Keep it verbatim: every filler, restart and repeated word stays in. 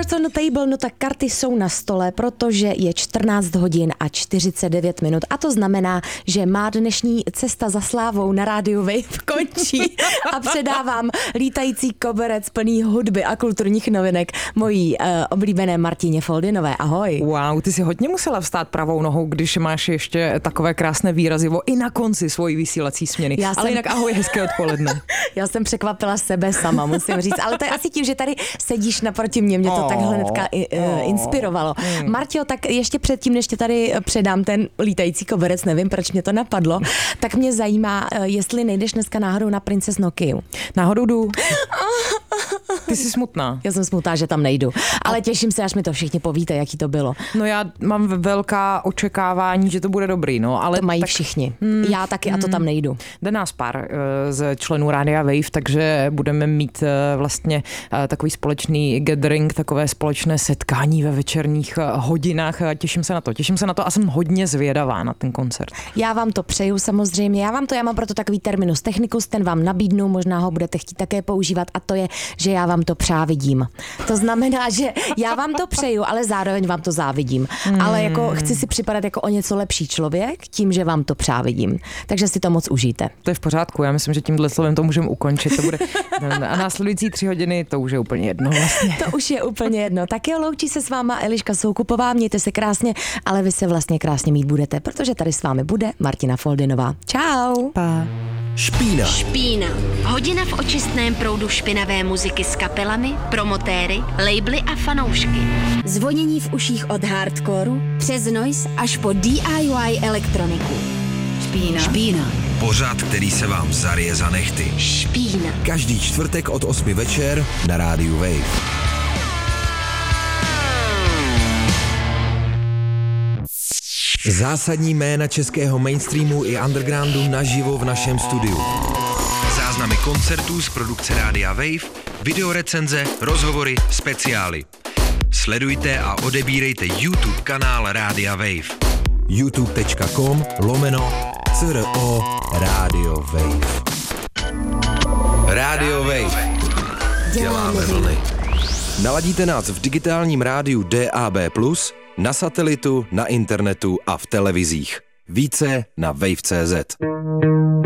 Cards on the table, no tak karty jsou na stole, protože je čtrnáct hodin a čtyřicet devět minut a to znamená, že má dnešní cesta za slávou na rádiu Wave končí a předávám lítající koberec plný hudby a kulturních novinek mojí uh, oblíbené Martině Foldinové. Ahoj. Wow, ty si hodně musela vstát pravou nohou, když máš ještě takové krásné výrazivo i na konci svojí vysílací směny. Já ale jsem... jinak ahoj, hezké odpoledne. Já jsem překvapila sebe sama, musím říct, ale to je asi tím, že tady sedíš naproti mě, mě to oh, takhle hnedka oh, inspirovalo. Mm. Martio, tak ještě předtím, než tě tady předám ten lítající koberec, nevím, proč mě to napadlo, tak mě zajímá, jestli nejdeš dneska náhodou na Princes Nokiu. Náhodou jdu. Ty jsi smutná. Já jsem smutná, že tam nejdu, ale těším se, až mi to všichni povíte, jaký to bylo. No já mám velká očekávání, že to bude dobrý, no, ale to mají tak... všichni. Hmm, já taky hmm. a to tam nejdu. Jde nás pár z členů Rádia Wave, takže budeme mít vlastně takový společný gathering, takové společné setkání ve večerních hodinách. Těším se na to, těším se na to a jsem hodně zvědavá na ten koncert. Já vám to přeju samozřejmě, já vám to, já mám proto takový terminus technicus, ten vám nabídnu, možná ho budete chtít také používat a to je, že já vám to přávidím. To znamená, že já vám to přeju, ale zároveň vám to závidím. Hmm. Ale jako chci si připadat jako o něco lepší člověk tím, že vám to přávidím. Takže si to moc užijte. To je v pořádku, já myslím, že tímhle slovem to můžeme ukončit. To bude a následující tři hodiny to už je úplně jedno vlastně. To už je úplně jedno. Tak jo, loučí se s váma Eliška Soukupová, mějte se krásně, ale vy se vlastně krásně mít budete, protože tady s vámi bude Martina Foldinová. Čau. Pa. Špína. Špína. Hodina v očistném proudu špinavé muziky s kapelami, promotéry, labely a fanoušky. Zvonění v uších od hardcoreu přes noise až po D I Y elektroniku. Špína. Špína. Pořad, který se vám zarije za nehty. Špína. Každý čtvrtek od osmi večer na rádiu Wave. Zásadní jména českého mainstreamu i undergroundu naživo v našem studiu. Záznamy koncertů z produkce Rádia Wave, videorecenze, rozhovory, speciály. Sledujte a odebírejte YouTube kanál Rádia Wave. youtube.com lomeno CRO Rádio Wave. Rádio Wave. Děláme vlny. Naladíte nás v digitálním rádiu D A B plus, na satelitu, na internetu a v televizích. Více na wave tečka cé zet.